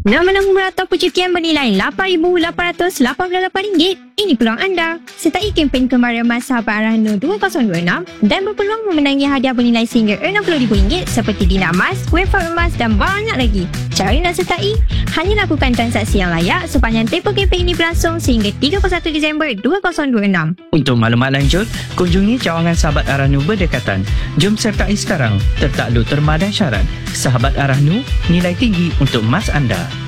Nama-nama merata percutian bernilai RM8,888. Ini peluang anda. Sertai kempen kemarin emas Sahabat Arahnu 2026 dan berpeluang memenangi hadiah bernilai sehingga RM60,000 seperti dina emas, wefat emas dan banyak lagi. Cara nak sertai? Hanya lakukan transaksi yang layak sepanjang tempoh kempen ini berlangsung sehingga 31 Disember 2026. Untuk maklumat lanjut, kunjungi cawangan Sahabat Arahnu berdekatan. Jom sertai sekarang. Tertakluk terma dan syarat. Sahabat Arahnu, nilai tinggi untuk emas anda.